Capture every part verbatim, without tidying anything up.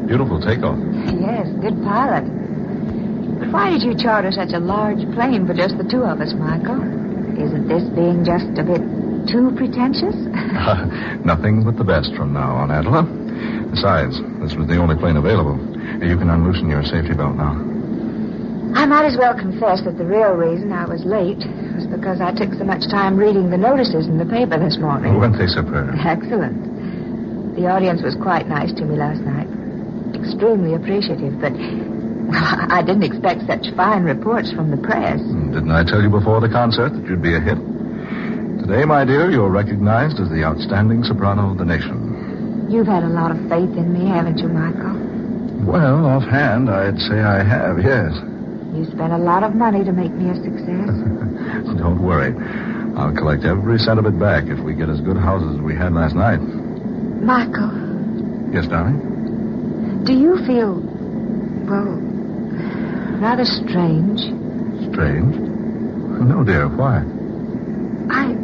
Beautiful takeoff. Yes, good pilot. But why did you charter such a large plane for just the two of us, Michael? Isn't this being just a bit too pretentious? uh, nothing but the best from now on, Adela. Besides, this was the only plane available. You can unloosen your safety belt now. I might as well confess that the real reason I was late was because I took so much time reading the notices in the paper this morning. Went they super? Excellent. The audience was quite nice to me last night. Extremely appreciative, but I didn't expect such fine reports from the press. Didn't I tell you before the concert that you'd be a hit? Today, my dear, you're recognized as the outstanding soprano of the nation. You've had a lot of faith in me, haven't you, Michael? Well, offhand, I'd say I have, yes. You spent a lot of money to make me a success. Don't worry. I'll collect every cent of it back if we get as good houses as we had last night. Michael. Yes, darling? Do you feel, well, rather strange? Strange? No, dear. Why? I...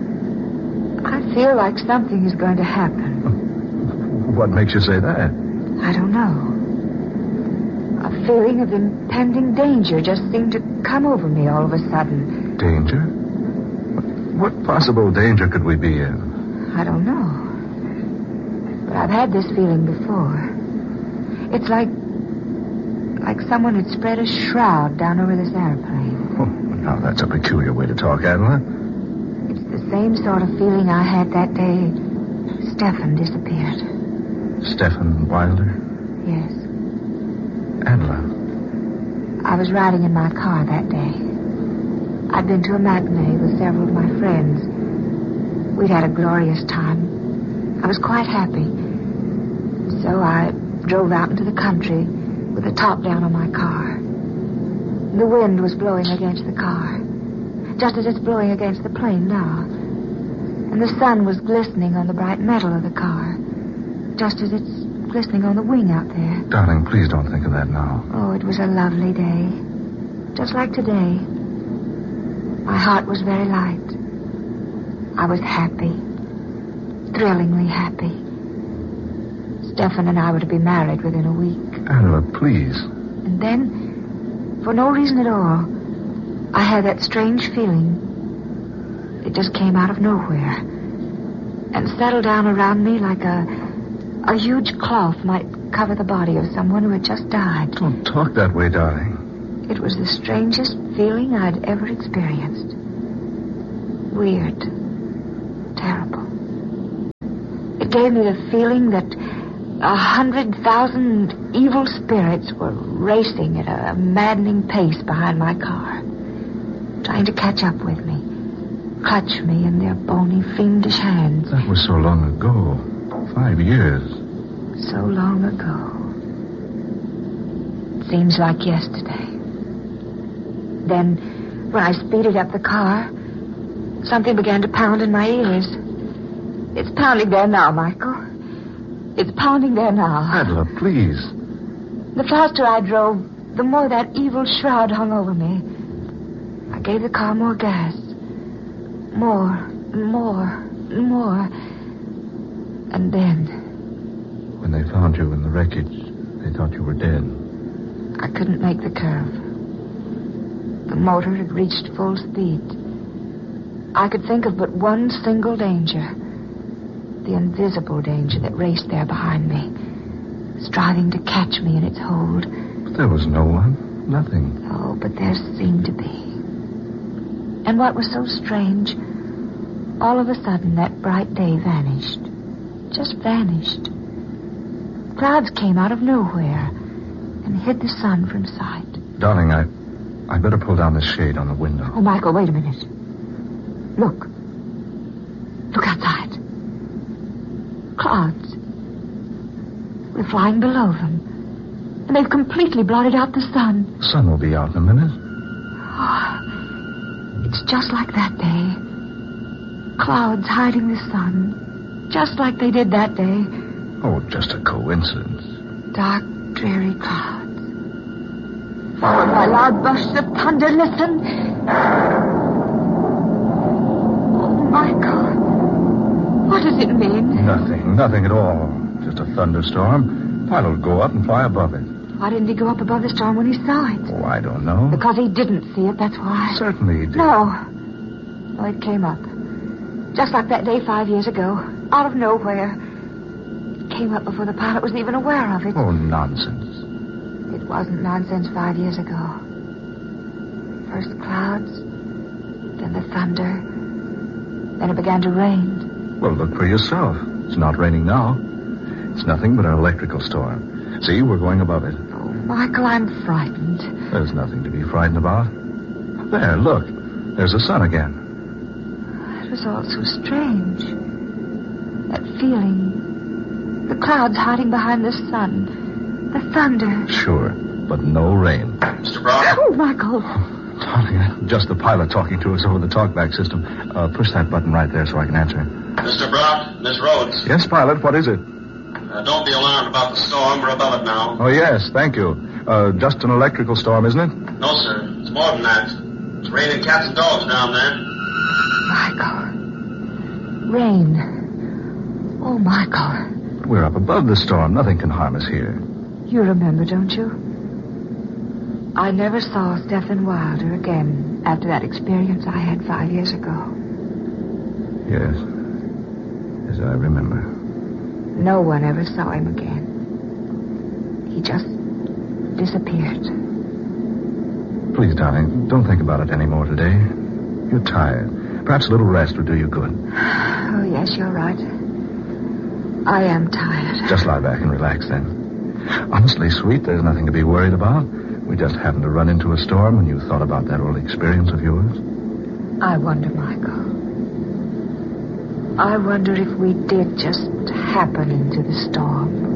I feel like something is going to happen. What makes you say that? I don't know. A feeling of impending danger just seemed to come over me all of a sudden. Danger? What possible danger could we be in? I don't know. But I've had this feeling before. It's like... like someone had spread a shroud down over this airplane. Oh, now that's a peculiar way to talk, Adela. It's the same sort of feeling I had that day Stefan disappeared. Stefan Wilder? Yes. Adela. I was riding in my car that day. I'd been to a matinee with several of my friends. We'd had a glorious time. I was quite happy. So I drove out into the country with the top down on my car. The wind was blowing against the car, just as it's blowing against the plane now. And the sun was glistening on the bright metal of the car, just as it's glistening on the wing out there. Darling, please don't think of that now. Oh, it was a lovely day. Just like today. My heart was very light. I was happy. Thrillingly happy. Stefan and I were to be married within a week. Adela, please. And then, for no reason at all, I had that strange feeling. It just came out of nowhere and settled down around me like a... a huge cloth might cover the body of someone who had just died. Don't talk that way, darling. It was the strangest feeling I'd ever experienced. Weird. Terrible. It gave me the feeling that a hundred thousand evil spirits were racing at a maddening pace behind my car, trying to catch up with me, clutch me in their bony, fiendish hands. That was so long ago. Five years. So long ago. It seems like yesterday. Then, when I speeded up the car, something began to pound in my ears. It's pounding there now, Michael. It's pounding there now. Adela, please. The faster I drove, the more that evil shroud hung over me. I gave the car more gas. More, more, more. And then... When they found you in the wreckage, they thought you were dead. I couldn't make the curve. The motor had reached full speed. I could think of but one single danger. The invisible danger that raced there behind me, striving to catch me in its hold. But there was no one. Nothing. Oh, but there seemed to be. And what was so strange, all of a sudden that bright day vanished. Just vanished. Clouds came out of nowhere and hid the sun from sight. Darling, I... I better pull down this shade on the window. Oh, Michael, wait a minute. Look. Look outside. Clouds. We're flying below them. And they've completely blotted out the sun. The sun will be out in a minute. Oh, it's just like that day. Clouds hiding the sun. Just like they did that day. Oh, just a coincidence. Dark, dreary clouds. Followed by loud bursts of thunder. Listen. Oh, Michael. What does it mean? Nothing. Nothing at all. Just a thunderstorm. Why don't go up and fly above it? Why didn't he go up above the storm when he saw it? Oh, I don't know. Because he didn't see it, that's why. Certainly he did. No. No, it came up. Just like that day five years ago. Out of nowhere. It came up before the pilot was even aware of it. Oh, nonsense. It wasn't nonsense five years ago. First the clouds, then the thunder, then it began to rain. Well, look for yourself. It's not raining now. It's nothing but an electrical storm. See, we're going above it. Oh, Michael, I'm frightened. There's nothing to be frightened about. There, look. There's the sun again. It was all so strange. That feeling. The clouds hiding behind the sun. The thunder. Sure, but no rain. Mister Brock? Oh, Michael. Darling, just the pilot talking to us over the talkback system. Uh, push that button right there so I can answer. Mister Brock, Miss Rhodes. Yes, pilot, what is it? Uh, don't be alarmed about the storm. We're above it now. Oh, yes, thank you. Uh, just an electrical storm, isn't it? No, sir. It's more than that. It's raining cats and dogs down there. Michael. Rain. Oh, Michael. We're up above the storm. Nothing can harm us here. You remember, don't you? I never saw Stephen Wilder again after that experience I had five years ago. Yes. Yes, I remember. No one ever saw him again. He just disappeared. Please, darling, don't think about it anymore today. You're tired. Perhaps a little rest would do you good. Oh, yes, you're right. I am tired. Just lie back and relax then. Honestly, sweet, there's nothing to be worried about. We just happened to run into a storm and you thought about that old experience of yours. I wonder, Michael. I wonder if we did just happen into the storm.